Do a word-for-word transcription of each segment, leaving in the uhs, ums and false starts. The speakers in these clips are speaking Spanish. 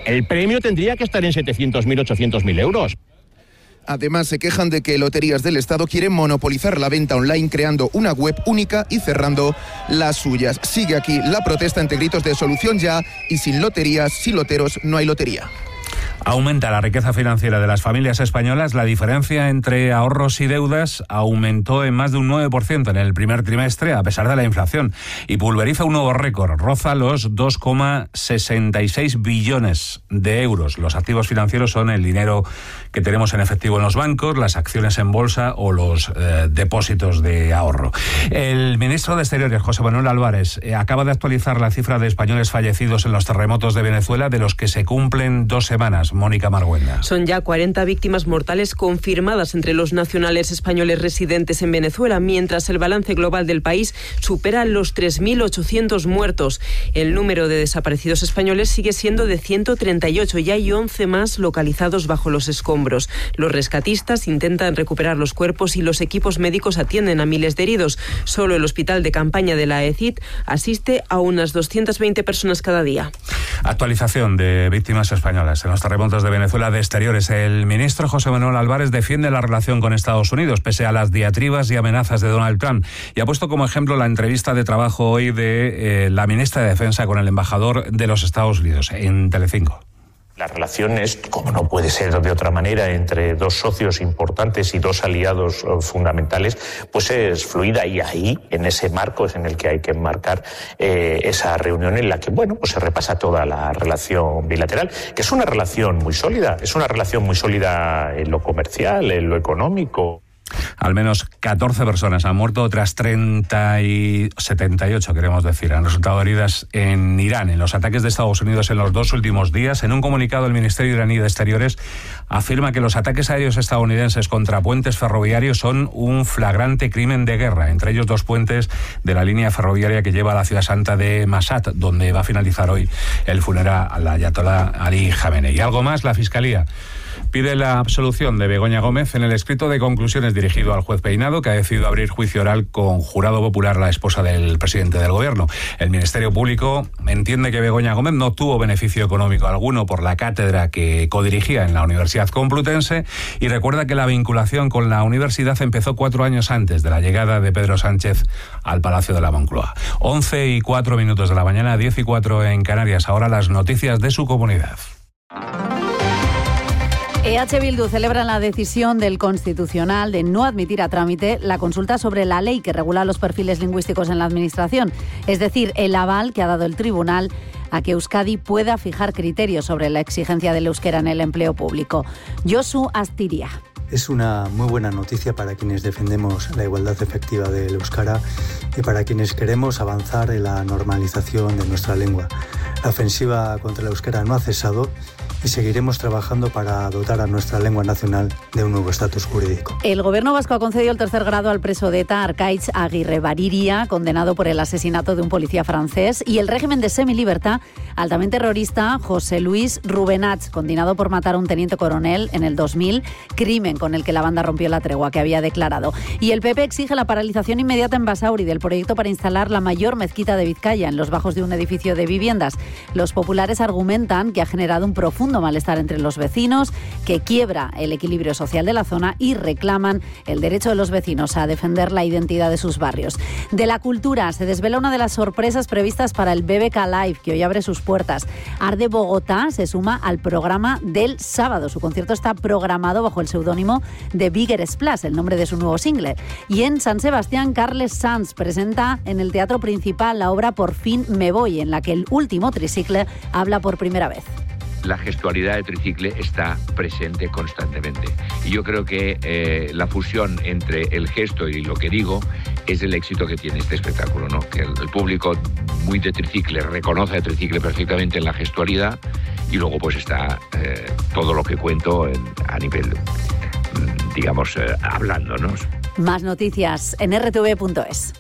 El premio tendría que estar en setecientos mil, ochocientos mil euros. Además, se quejan de que Loterías del Estado quieren monopolizar la venta online creando una web única y cerrando las suyas. Sigue aquí la protesta entre gritos de solución ya y sin loterías, sin loteros, no hay lotería. Aumenta la riqueza financiera de las familias españolas. La diferencia entre ahorros y deudas aumentó en más de un nueve por ciento en el primer trimestre, a pesar de la inflación, y pulveriza un nuevo récord. Roza los dos coma sesenta y seis billones de euros. Los activos financieros son el dinero que tenemos en efectivo en los bancos, las acciones en bolsa o los eh, depósitos de ahorro. El ministro de Exteriores, José Manuel Álvarez, eh, acaba de actualizar la cifra de españoles fallecidos en los terremotos de Venezuela, de los que se cumplen dos semanas. Mónica Marguenda. Son ya cuarenta víctimas mortales confirmadas entre los nacionales españoles residentes en Venezuela, mientras el balance global del país supera los tres mil ochocientos muertos. El número de desaparecidos españoles sigue siendo de ciento treinta y ocho y hay once más localizados bajo los escombros. Los rescatistas intentan recuperar los cuerpos y los equipos médicos atienden a miles de heridos. Solo el hospital de campaña de la E C I T asiste a unas doscientas veinte personas cada día. Actualización de víctimas españolas en los terremotos de Venezuela de Exteriores. El ministro José Manuel Álvarez defiende la relación con Estados Unidos, pese a las diatribas y amenazas de Donald Trump, y ha puesto como ejemplo la entrevista de trabajo hoy de eh, la ministra de Defensa con el embajador de los Estados Unidos en Telecinco. La relación es, como no puede ser de otra manera, entre dos socios importantes y dos aliados fundamentales, pues es fluida, y ahí, en ese marco, es en el que hay que enmarcar eh, esa reunión en la que, bueno, pues se repasa toda la relación bilateral, que es una relación muy sólida, es una relación muy sólida en lo comercial, en lo económico. Al menos catorce personas han muerto, otras treinta y setenta y ocho, queremos decir, han resultado heridas en Irán, en los ataques de Estados Unidos en los dos últimos días. En un comunicado, el Ministerio iraní de Exteriores afirma que los ataques aéreos estadounidenses contra puentes ferroviarios son un flagrante crimen de guerra, entre ellos dos puentes de la línea ferroviaria que lleva a la ciudad santa de Mashhad, donde va a finalizar hoy el funeral al ayatolá Ali Jamenei. Y algo más, la Fiscalía pide la absolución de Begoña Gómez en el escrito de conclusiones dirigido al juez Peinado, que ha decidido abrir juicio oral con jurado popular, la esposa del presidente del Gobierno. El Ministerio Público entiende que Begoña Gómez no tuvo beneficio económico alguno por la cátedra que codirigía en la Universidad Complutense, y recuerda que la vinculación con la universidad empezó cuatro años antes de la llegada de Pedro Sánchez al Palacio de la Moncloa. once y cuatro minutos de la mañana, diez y cuatro en Canarias. Ahora las noticias de su comunidad. E H Bildu celebra la decisión del Constitucional de no admitir a trámite la consulta sobre la ley que regula los perfiles lingüísticos en la Administración, es decir, el aval que ha dado el Tribunal a que Euskadi pueda fijar criterios sobre la exigencia del euskera en el empleo público. Josu Astiria. Es una muy buena noticia para quienes defendemos la igualdad efectiva del euskara y para quienes queremos avanzar en la normalización de nuestra lengua. La ofensiva contra el euskera no ha cesado y seguiremos trabajando para dotar a nuestra lengua nacional de un nuevo estatus jurídico. El Gobierno vasco ha concedido el tercer grado al preso de ETA, Arkaitz Aguirre-Bariria, condenado por el asesinato de un policía francés, y el régimen de semilibertad al también terrorista José Luis Rubenach, condenado por matar a un teniente coronel en el dos mil, crimen con el que la banda rompió la tregua que había declarado. Y el P P exige la paralización inmediata en Basauri del proyecto para instalar la mayor mezquita de Vizcaya en los bajos de un edificio de viviendas. Los populares argumentan que ha generado un profundo malestar entre los vecinos, que quiebra el equilibrio social de la zona, y reclaman el derecho de los vecinos a defender la identidad de sus barrios. De la cultura se desvela una de las sorpresas previstas para el B B K Live, que hoy abre sus puertas. Arde Bogotá se suma al programa del sábado. Su concierto está programado bajo el seudónimo de Bigger Splash, el nombre de su nuevo single. Y en San Sebastián, Carles Sanz presenta en el Teatro Principal la obra Por fin me voy, en la que el último tricicle habla por primera vez. La gestualidad de tricicle está presente constantemente. Y yo creo que eh, la fusión entre el gesto y lo que digo es el éxito que tiene este espectáculo, ¿no? Que el, el público muy de tricicle reconoce a tricicle perfectamente en la gestualidad, y luego pues está eh, todo lo que cuento en, a nivel, digamos, eh, hablando, ¿no? Más noticias en erre te ve punto es.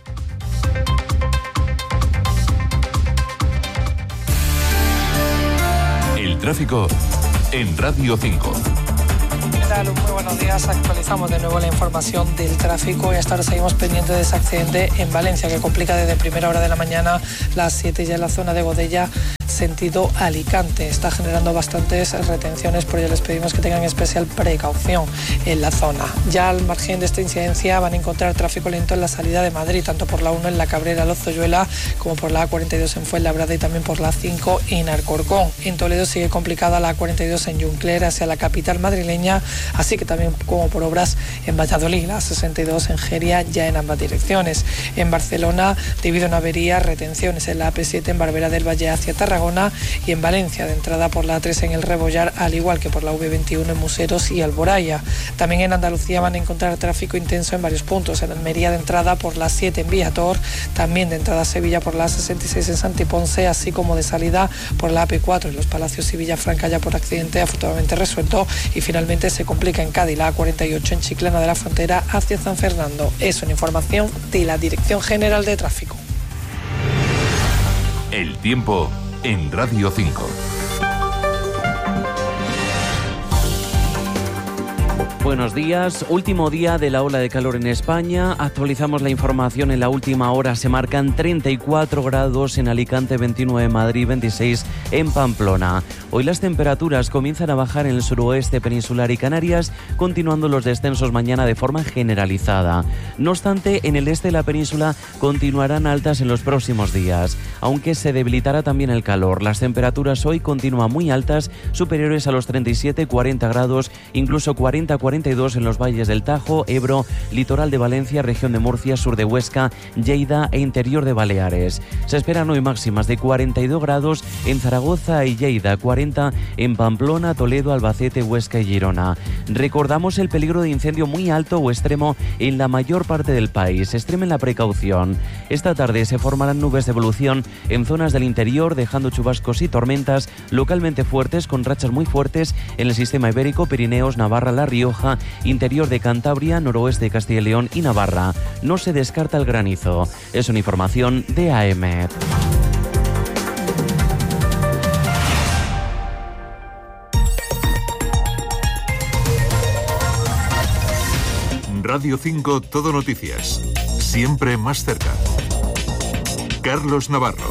El tráfico en Radio cinco. ¿Qué tal? Muy buenos días. Actualizamos de nuevo la información del tráfico y hasta ahora seguimos pendientes de ese accidente en Valencia, que complica desde primera hora de la mañana, las siete ya en la zona de Godella. sentido Alicante. Está generando bastantes retenciones, por ello les pedimos que tengan especial precaución en la zona. Ya al margen de esta incidencia van a encontrar tráfico lento en la salida de Madrid, tanto por la uno en la Cabrera Lozoyuela como por la A cuarenta y dos en Fuenlabrada y también por la A cinco en Alcorcón. En Toledo sigue complicada la A cuarenta y dos en Juncler hacia la capital madrileña, así que también como por obras en Valladolid, la A sesenta y dos en Geria ya en ambas direcciones. En Barcelona, debido a una avería, retenciones en la A P siete en Barberá del Valle hacia Tarragona y en Valencia de entrada por la A tres en el Rebollar, al igual que por la V veintiuno en Museros y Alboraya. También en Andalucía van a encontrar tráfico intenso en varios puntos. En Almería de entrada por la siete en Viator, también de entrada a Sevilla por la A sesenta y seis en Santiponce, así como de salida por la A P cuatro en Los Palacios y Villafranca ya por accidente afortunadamente resuelto, y finalmente se complica en Cádiz la A cuarenta y ocho en Chiclana de la Frontera hacia San Fernando. Es una información de la Dirección General de Tráfico. El tiempo en Radio cinco. Buenos días, último día de la ola de calor en España. Actualizamos la información en la última hora. Se marcan treinta y cuatro grados en Alicante, veintinueve en Madrid, veintiséis en Pamplona. Hoy las temperaturas comienzan a bajar en el suroeste peninsular y Canarias, continuando los descensos mañana de forma generalizada. No obstante, en el este de la península continuarán altas en los próximos días, aunque se debilitará también el calor. Las temperaturas hoy continúan muy altas, superiores a los treinta y siete, cuarenta grados, incluso cuarenta, cuarenta y dos en los valles del Tajo, Ebro, litoral de Valencia, región de Murcia, sur de Huesca, Lleida e interior de Baleares. Se esperan hoy máximas de cuarenta y dos grados en Zaragoza y Lleida, cuarenta en Pamplona, Toledo, Albacete, Huesca y Girona. Recordamos el peligro de incendio muy alto o extremo en la mayor parte del país. Extremen la precaución. Esta tarde se formarán nubes de evolución en zonas del interior, dejando chubascos y tormentas localmente fuertes con rachas muy fuertes en el sistema ibérico, Pirineos, Navarra, La Rioja, interior de Cantabria, noroeste de Castilla y León y Navarra. No se descarta el granizo. Es una información de A E M E T. Radio cinco Todo Noticias. Siempre más cerca. Carlos Navarro.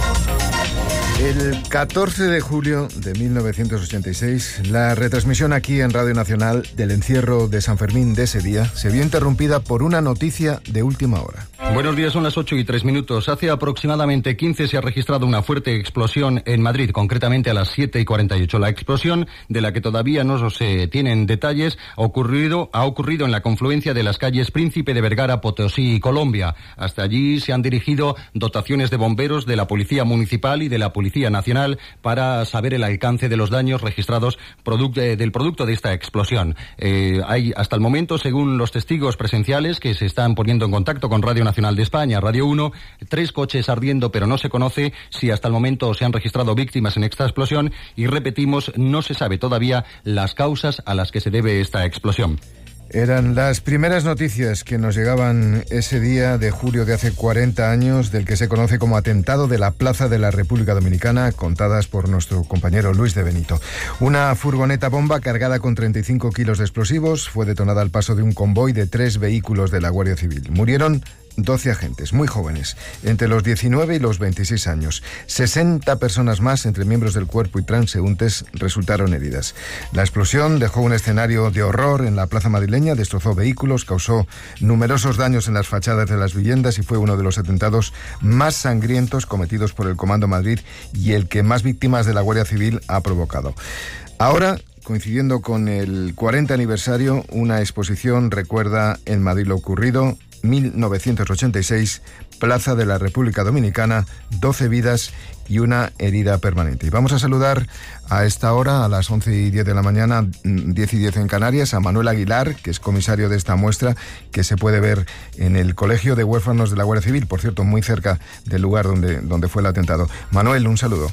El catorce de julio de mil novecientos ochenta y seis, la retransmisión aquí en Radio Nacional del encierro de San Fermín de ese día se vio interrumpida por una noticia de última hora. Buenos días, son las ocho y tres minutos. Hace aproximadamente quince se ha registrado una fuerte explosión en Madrid, concretamente a las siete y cuarenta y ocho. La explosión, de la que todavía no se tienen detalles, ha ocurrido, ha ocurrido en la confluencia de las calles Príncipe de Vergara, Potosí y Colombia. Hasta allí se han dirigido dotaciones de bomberos de la Policía Municipal y de la Policía Nacional para saber el alcance de los daños registrados producto, eh, del producto de esta explosión. Eh, hay hasta el momento, según los testigos presenciales que se están poniendo en contacto con Radio Nacional de España, Radio uno, tres coches ardiendo, pero no se conoce si hasta el momento se han registrado víctimas en esta explosión y, repetimos, no se sabe todavía las causas a las que se debe esta explosión. Eran las primeras noticias que nos llegaban ese día de julio de hace cuarenta años, del que se conoce como atentado de la Plaza de la República Dominicana, contadas por nuestro compañero Luis de Benito. Una furgoneta bomba cargada con treinta y cinco kilos de explosivos fue detonada al paso de un convoy de tres vehículos de la Guardia Civil. Murieron doce agentes, muy jóvenes, entre los diecinueve y los veintiséis años. sesenta personas más, entre miembros del cuerpo y transeúntes, resultaron heridas. La explosión dejó un escenario de horror en la plaza madrileña, destrozó vehículos, causó numerosos daños en las fachadas de las viviendas y fue uno de los atentados más sangrientos cometidos por el Comando Madrid y el que más víctimas de la Guardia Civil ha provocado. Ahora, coincidiendo con el cuarenta aniversario, una exposición recuerda en Madrid lo ocurrido, mil novecientos ochenta y seis, Plaza de la República Dominicana, doce vidas y una herida permanente. Y vamos a saludar a esta hora, a las once y diez de la mañana, diez y diez en Canarias, a Manuel Aguilar, que es comisario de esta muestra, que se puede ver en el Colegio de Huérfanos de la Guardia Civil, por cierto, muy cerca del lugar donde, donde fue el atentado. Manuel, un saludo.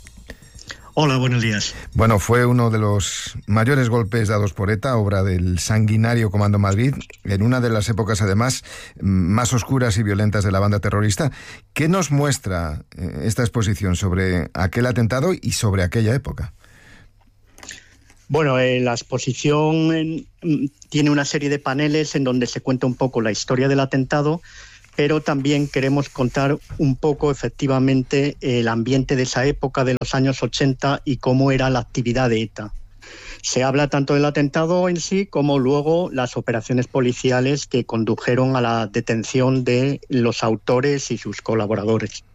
Hola, buenos días. Bueno, fue uno de los mayores golpes dados por ETA, obra del sanguinario Comando Madrid, en una de las épocas, además, más oscuras y violentas de la banda terrorista. ¿Qué nos muestra esta exposición sobre aquel atentado y sobre aquella época? Bueno, eh, la exposición en, tiene una serie de paneles en donde se cuenta un poco la historia del atentado, pero también queremos contar un poco efectivamente el ambiente de esa época de los años ochenta y cómo era la actividad de ETA. Se habla tanto del atentado en sí como luego las operaciones policiales que condujeron a la detención de los autores y sus colaboradores.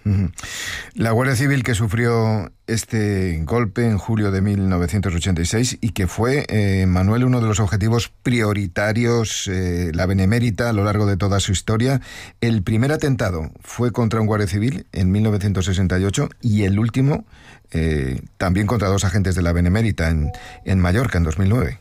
La Guardia Civil, que sufrió este golpe en julio de mil novecientos ochenta y seis y que fue, eh, Manuel, uno de los objetivos prioritarios, eh, la Benemérita, a lo largo de toda su historia. El primer atentado fue contra un Guardia Civil en mil novecientos sesenta y ocho y el último eh, también contra dos agentes de la Benemérita en, en Mallorca en dos mil nueve.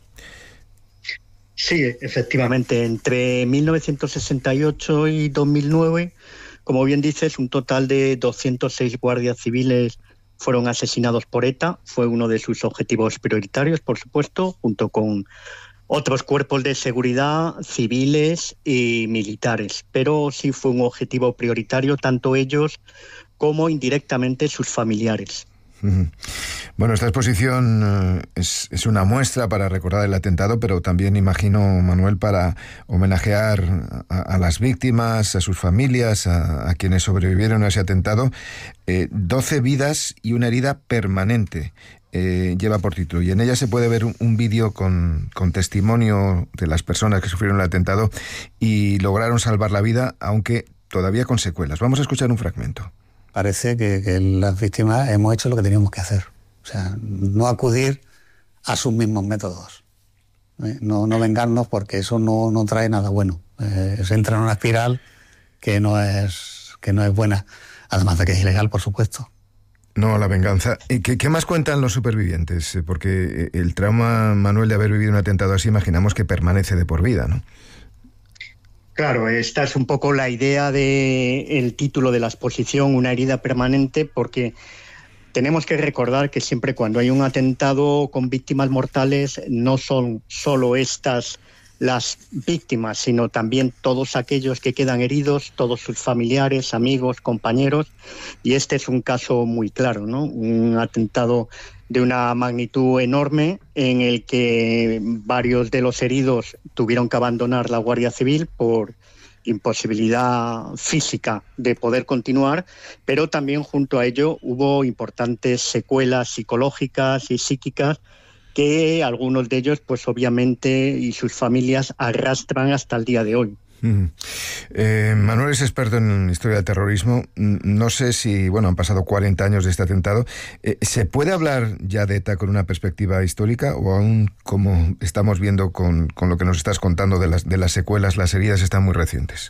Sí, efectivamente, entre mil novecientos sesenta y ocho y dos mil nueve... como bien dices, un total de doscientos seis guardias civiles fueron asesinados por ETA. Fue uno de sus objetivos prioritarios, por supuesto, junto con otros cuerpos de seguridad civiles y militares. Pero sí fue un objetivo prioritario, tanto ellos como indirectamente sus familiares. Bueno, esta exposición es, es una muestra para recordar el atentado, pero también, imagino, Manuel, para homenajear a, a las víctimas, a sus familias, a, a quienes sobrevivieron a ese atentado. Eh, doce vidas y una herida permanente eh, lleva por título, y en ella se puede ver un, un vídeo con, con testimonio de las personas que sufrieron el atentado y lograron salvar la vida, aunque todavía con secuelas. Vamos a escuchar un fragmento. Parece que, que las víctimas hemos hecho lo que teníamos que hacer. O sea, no acudir a sus mismos métodos. ¿eh? No, no vengarnos, porque eso no, no trae nada bueno. Eh, se entra en una espiral que no es, que no es buena. Además de que es ilegal, por supuesto. No, la venganza. ¿Qué, qué más cuentan los supervivientes? Porque el trauma, Manuel, de haber vivido un atentado así, imaginamos que permanece de por vida, ¿no? Claro, esta es un poco la idea del título de la exposición, una herida permanente, porque tenemos que recordar que siempre cuando hay un atentado con víctimas mortales no son solo estas las víctimas, sino también todos aquellos que quedan heridos, todos sus familiares, amigos, compañeros, y este es un caso muy claro, ¿no? Un atentado de una magnitud enorme en el que varios de los heridos tuvieron que abandonar la Guardia Civil por imposibilidad física de poder continuar, pero también junto a ello hubo importantes secuelas psicológicas y psíquicas que algunos de ellos, pues obviamente, y sus familias arrastran hasta el día de hoy. Mm. Eh, Manuel es experto en historia del terrorismo. No sé si, bueno, han pasado cuarenta años de este atentado. Eh, ¿Se puede hablar ya de ETA con una perspectiva histórica o aún, como estamos viendo con, con lo que nos estás contando de las, de las secuelas, las heridas están muy recientes?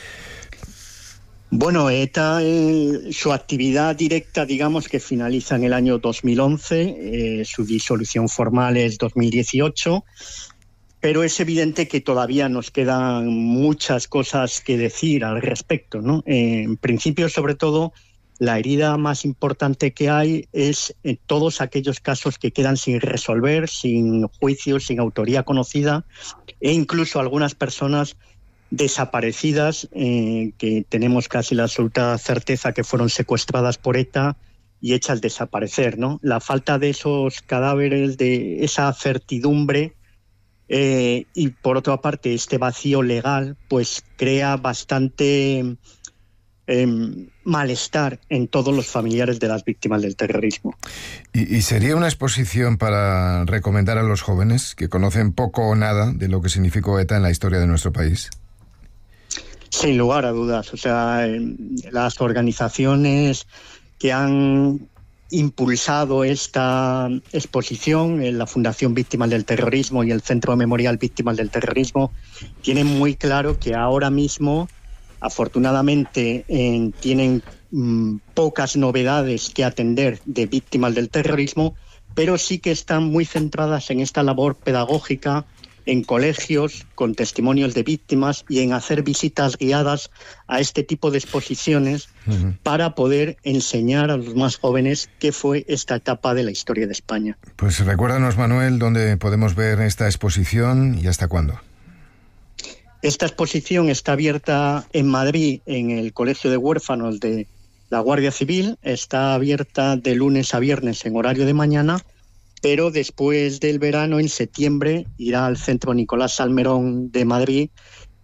Bueno, ETA, eh, su actividad directa, digamos que finaliza en el año dos mil once, eh, su disolución formal es dos mil dieciocho, pero es evidente que todavía nos quedan muchas cosas que decir al respecto, ¿no? Eh, en principio, sobre todo, la herida más importante que hay es en todos aquellos casos que quedan sin resolver, sin juicio, sin autoría conocida, e incluso algunas personas desaparecidas, eh, que tenemos casi la absoluta certeza que fueron secuestradas por ETA y hechas desaparecer, ¿no? La falta de esos cadáveres, de esa certidumbre, eh, y por otra parte este vacío legal, pues crea bastante eh, malestar en todos los familiares de las víctimas del terrorismo. ¿Y, y sería una exposición para recomendar a los jóvenes que conocen poco o nada de lo que significó ETA en la historia de nuestro país? Sin lugar a dudas. O sea, las organizaciones que han impulsado esta exposición, la Fundación Víctimas del Terrorismo y el Centro Memorial Víctimas del Terrorismo, tienen muy claro que ahora mismo, afortunadamente, eh, tienen mmm, pocas novedades que atender de víctimas del terrorismo, pero sí que están muy centradas en esta labor pedagógica, en colegios con testimonios de víctimas y en hacer visitas guiadas a este tipo de exposiciones uh-huh. para poder enseñar a los más jóvenes qué fue esta etapa de la historia de España. Pues recuérdanos, Manuel, dónde podemos ver esta exposición y hasta cuándo. Esta exposición está abierta en Madrid, en el Colegio de Huérfanos de la Guardia Civil. Está abierta de lunes a viernes en horario de mañana, pero después del verano, en septiembre, irá al Centro Nicolás Salmerón de Madrid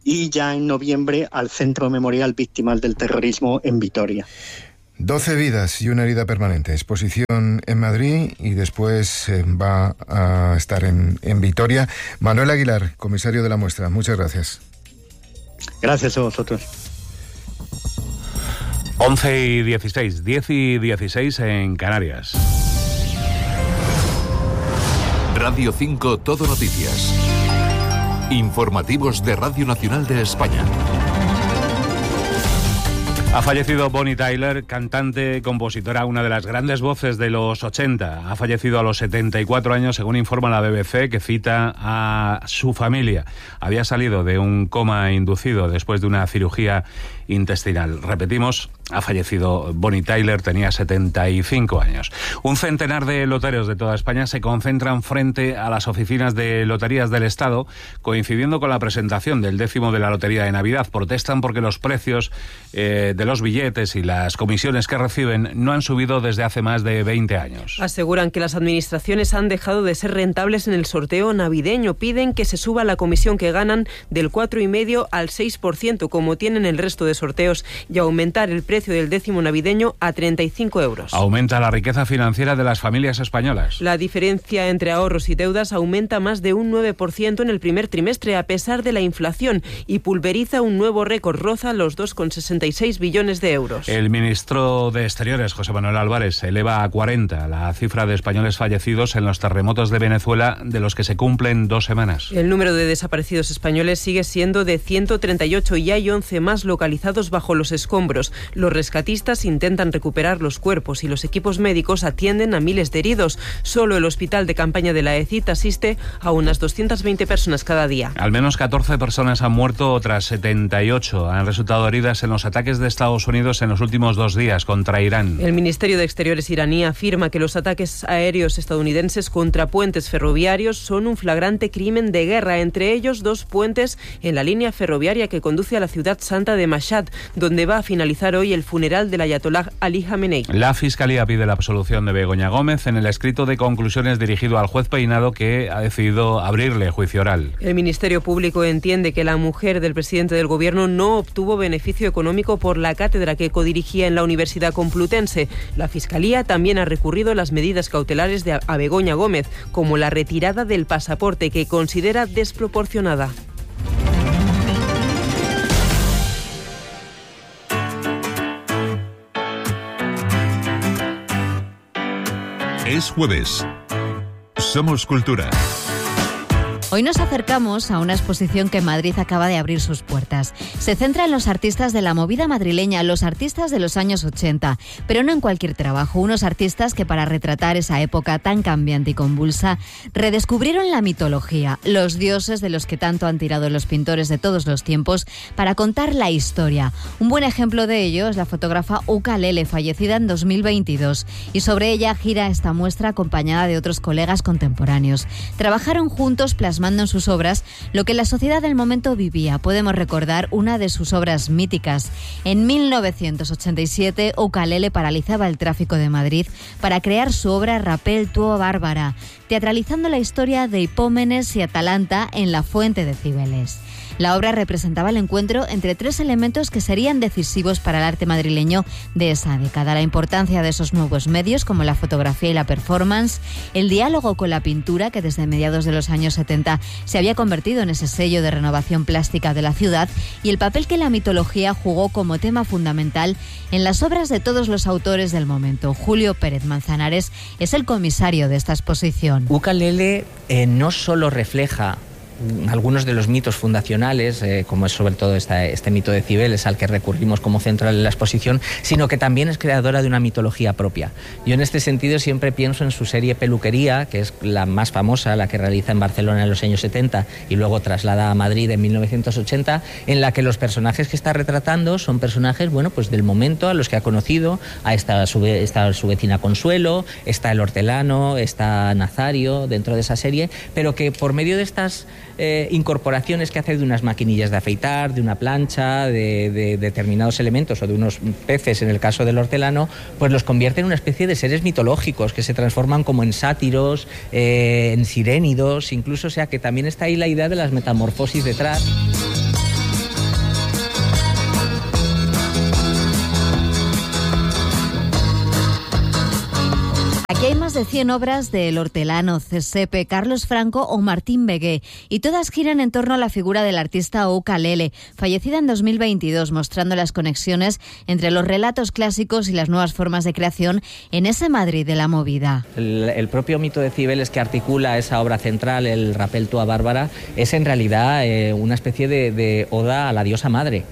y ya en noviembre al Centro Memorial Víctimas del Terrorismo en Vitoria. doce vidas y una herida permanente. Exposición en Madrid y después eh, va a estar en, en Vitoria. Manuel Aguilar, comisario de la muestra, muchas gracias. Gracias a vosotros. once y dieciséis, diez y dieciséis en Canarias. Radio cinco Todo Noticias. Informativos de Radio Nacional de España. Ha fallecido Bonnie Tyler, cantante, compositora, una de las grandes voces de los ochenta. Ha fallecido a los setenta y cuatro años, según informa la B B C, que cita a su familia. Había salido de un coma inducido después de una cirugía intestinal. Repetimos, ha fallecido Bonnie Tyler, tenía setenta y cinco años. Un centenar de loteros de toda España se concentran frente a las oficinas de loterías del Estado, coincidiendo con la presentación del décimo de la Lotería de Navidad. Protestan porque los precios eh, de los billetes y las comisiones que reciben no han subido desde hace más de veinte años. Aseguran que las administraciones han dejado de ser rentables en el sorteo navideño. Piden que se suba la comisión que ganan del cuatro coma cinco al seis por ciento, como tienen el resto de sorteos, y aumentar el precio del décimo navideño a treinta y cinco euros. Aumenta la riqueza financiera de las familias españolas. La diferencia entre ahorros y deudas aumenta más de un nueve por ciento en el primer trimestre, a pesar de la inflación, y pulveriza un nuevo récord, roza los dos coma sesenta y seis billones de euros. El ministro de Exteriores, José Manuel Álvarez, eleva a cuarenta la cifra de españoles fallecidos en los terremotos de Venezuela, de los que se cumplen dos semanas. El número de desaparecidos españoles sigue siendo de ciento treinta y ocho y hay once más localizados bajo los escombros. Los rescatistas intentan recuperar los cuerpos y los equipos médicos atienden a miles de heridos. Solo el hospital de campaña de la E C I T asiste a unas doscientas veinte personas cada día. Al menos catorce personas han muerto, otras setenta y ocho han resultado heridas en los ataques de Estados Unidos en los últimos dos días contra Irán. El Ministerio de Exteriores iraní afirma que los ataques aéreos estadounidenses contra puentes ferroviarios son un flagrante crimen de guerra, entre ellos dos puentes en la línea ferroviaria que conduce a la ciudad santa de Mashhad, donde va a finalizar hoy el funeral del ayatolá Ali Jamenei. La Fiscalía pide la absolución de Begoña Gómez en el escrito de conclusiones dirigido al juez Peinado, que ha decidido abrirle juicio oral. El Ministerio Público entiende que la mujer del presidente del Gobierno no obtuvo beneficio económico por la cátedra que codirigía en la Universidad Complutense. La Fiscalía también ha recurrido las medidas cautelares de a Begoña Gómez, como la retirada del pasaporte, que considera desproporcionada. Es jueves. Somos Cultura. Hoy nos acercamos a una exposición que en Madrid acaba de abrir sus puertas. Se centra en los artistas de la movida madrileña, los artistas de los años ochenta, pero no en cualquier trabajo, unos artistas que para retratar esa época tan cambiante y convulsa redescubrieron la mitología, los dioses de los que tanto han tirado los pintores de todos los tiempos para contar la historia. Un buen ejemplo de ello es la fotógrafa Uka Lele, fallecida en dos mil veintidós, y sobre ella gira esta muestra acompañada de otros colegas contemporáneos. Trabajaron juntos plasmando en sus obras lo que la sociedad del momento vivía. Podemos recordar una de sus obras míticas. En mil novecientos ochenta y siete, Uka Lele paralizaba el tráfico de Madrid para crear su obra Rapel tuo Bárbara, teatralizando la historia de Hipómenes y Atalanta en la fuente de Cibeles. La obra representaba el encuentro entre tres elementos que serían decisivos para el arte madrileño de esa década: la importancia de esos nuevos medios como la fotografía y la performance, el diálogo con la pintura, que desde mediados de los años setenta se había convertido en ese sello de renovación plástica de la ciudad, y el papel que la mitología jugó como tema fundamental en las obras de todos los autores del momento. Julio Pérez Manzanares es el comisario de esta exposición. Uka Lele eh, no solo refleja algunos de los mitos fundacionales, eh, como es sobre todo esta, este mito de Cibeles al que recurrimos como central en la exposición, sino que también es creadora de una mitología propia. Yo en este sentido siempre pienso en su serie Peluquería, que es la más famosa, la que realiza en Barcelona en los años setenta y luego traslada a Madrid en mil novecientos ochenta, en la que los personajes que está retratando son personajes, bueno, pues del momento, a los que ha conocido. A esta su, está su vecina Consuelo, está el hortelano, está Nazario dentro de esa serie, pero que por medio de estas Eh, incorporaciones que hace de unas maquinillas de afeitar, de una plancha, de, de determinados elementos o de unos peces en el caso del hortelano, pues los convierte en una especie de seres mitológicos que se transforman como en sátiros, eh, en sirénidos, incluso, o sea que también está ahí la idea de las metamorfosis detrás. más de cien obras del hortelano, Giuseppe, Carlos Franco o Martín Begué, y todas giran en torno a la figura del artista Ukalele, fallecida en dos mil veintidós, mostrando las conexiones entre los relatos clásicos y las nuevas formas de creación en ese Madrid de la movida. El, el propio mito de Cibeles que articula esa obra central, el Rapel tua Bárbara, es en realidad eh, una especie de, de oda a la diosa madre.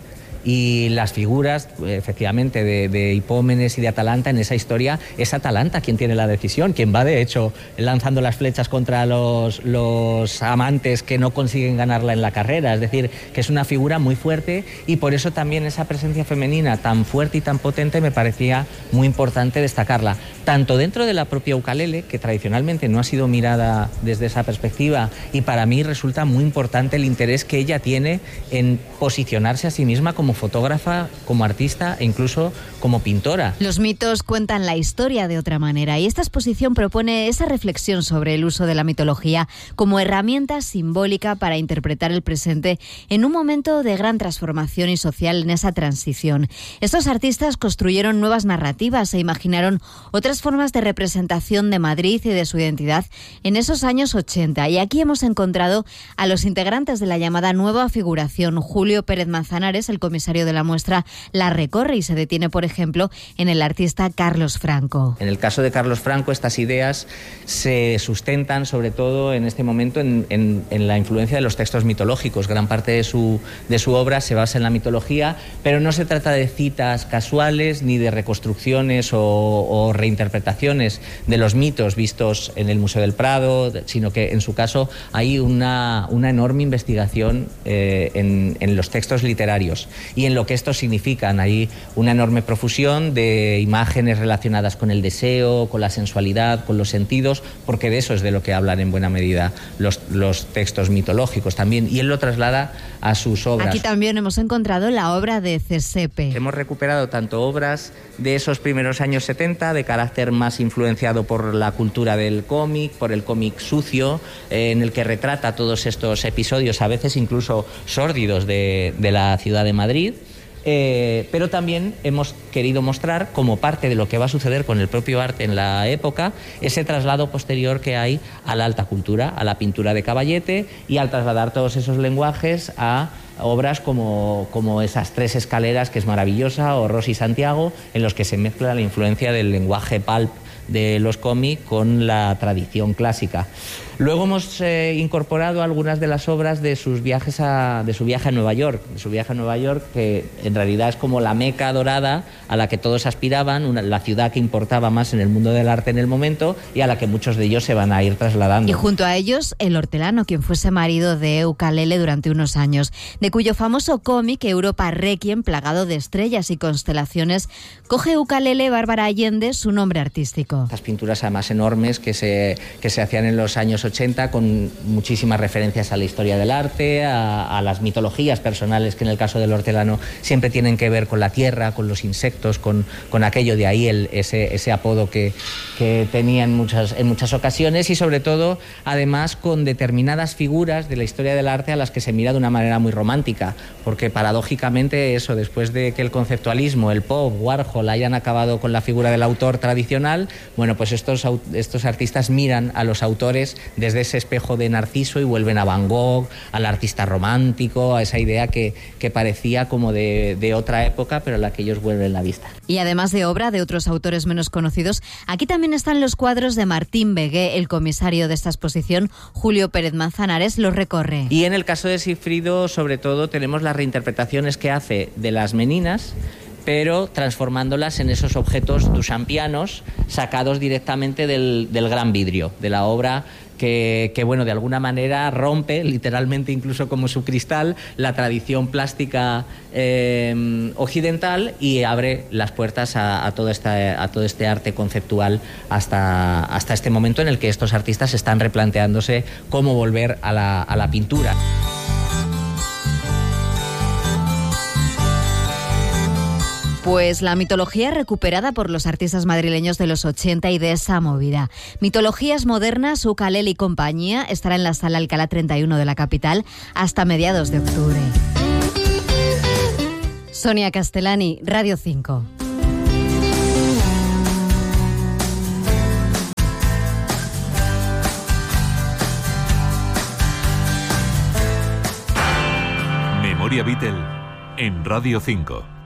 Y las figuras, efectivamente, de, de Hipómenes y de Atalanta en esa historia, es Atalanta quien tiene la decisión, quien va, de hecho, lanzando las flechas contra los, los amantes que no consiguen ganarla en la carrera. Es decir, que es una figura muy fuerte, y por eso también esa presencia femenina tan fuerte y tan potente me parecía muy importante destacarla. Tanto dentro de la propia Ukalele, que tradicionalmente no ha sido mirada desde esa perspectiva, y para mí resulta muy importante el interés que ella tiene en posicionarse a sí misma como fotógrafa, como artista e incluso como pintora. Los mitos cuentan la historia de otra manera, y esta exposición propone esa reflexión sobre el uso de la mitología como herramienta simbólica para interpretar el presente en un momento de gran transformación y social en esa transición. Estos artistas construyeron nuevas narrativas e imaginaron otras formas de representación de Madrid y de su identidad en esos años ochenta, y aquí hemos encontrado a los integrantes de la llamada nueva figuración. Julio Pérez Manzanares, el comisario de la muestra, la recorre y se detiene, por ejemplo, en el artista Carlos Franco. En el caso de Carlos Franco, estas ideas se sustentan sobre todo en este momento en, en, en la influencia de los textos mitológicos. Gran parte de su, de su obra se basa en la mitología, pero no se trata de citas casuales ni de reconstrucciones o, o reinterpretaciones de los mitos vistos en el Museo del Prado, sino que en su caso hay una, una enorme investigación eh, en, en los textos literarios y en lo que estos significan. Hay una enorme profusión de imágenes relacionadas con el deseo, con la sensualidad, con los sentidos, porque de eso es de lo que hablan en buena medida los, los textos mitológicos también, y él lo traslada a sus obras. Aquí también hemos encontrado la obra de Giuseppe. Hemos recuperado tanto obras de esos primeros años setenta, de carácter más influenciado por la cultura del cómic, por el cómic sucio, eh, en el que retrata todos estos episodios, a veces incluso sórdidos, de, de la ciudad de Madrid. Eh, pero también hemos querido mostrar, como parte de lo que va a suceder con el propio arte en la época, ese traslado posterior que hay a la alta cultura, a la pintura de Caballete, y al trasladar todos esos lenguajes a obras como, como esas tres escaleras, que es maravillosa, o Rosy Santiago, en los que se mezcla la influencia del lenguaje pulp de los cómics con la tradición clásica. Luego hemos eh, incorporado algunas de las obras de sus viajes a, de su viaje a Nueva York, de su viaje a Nueva York, que en realidad es como la Meca dorada a la que todos aspiraban, una, la ciudad que importaba más en el mundo del arte en el momento, y a la que muchos de ellos se van a ir trasladando. Y junto a ellos, el hortelano, quien fuese marido de Ukalele durante unos años, de cuyo famoso cómic Europa Requiem, plagado de estrellas y constelaciones, coge Ukalele Bárbara Allende su nombre artístico. Estas pinturas además enormes que se, que se hacían en los años ochenta, con muchísimas referencias a la historia del arte, a, a las mitologías personales, que en el caso del hortelano siempre tienen que ver con la tierra, con los insectos, con, con aquello, de ahí el, ese, ese apodo que, que tenía en muchas, en muchas ocasiones, y sobre todo además con determinadas figuras de la historia del arte a las que se mira de una manera muy romántica, porque paradójicamente eso, después de que el conceptualismo, el pop, Warhol hayan acabado con la figura del autor tradicional, bueno, pues estos, estos artistas miran a los autores desde ese espejo de Narciso y vuelven a Van Gogh, al artista romántico, a esa idea que, que parecía como de, de otra época, pero a la que ellos vuelven la vista. Y además de obra de otros autores menos conocidos, aquí también están los cuadros de Martín Begué. El comisario de esta exposición, Julio Pérez Manzanares, los recorre. Y en el caso de Sigfrido, sobre todo, tenemos las reinterpretaciones que hace de las meninas, pero transformándolas en esos objetos duchampianos sacados directamente del, del gran vidrio, de la obra que, que, bueno, de alguna manera rompe, literalmente incluso como su cristal, la tradición plástica eh, occidental, y abre las puertas a, a, todo esta, a todo este arte conceptual hasta, hasta este momento en el que estos artistas están replanteándose cómo volver a la, a la pintura. Pues la mitología recuperada por los artistas madrileños de los ochenta y de esa movida. Mitologías modernas, Ukalele y compañía estará en la Sala Alcalá treinta y uno de la capital hasta mediados de octubre. Sonia Castellani, Radio cinco. Memoria Beatle en Radio cinco.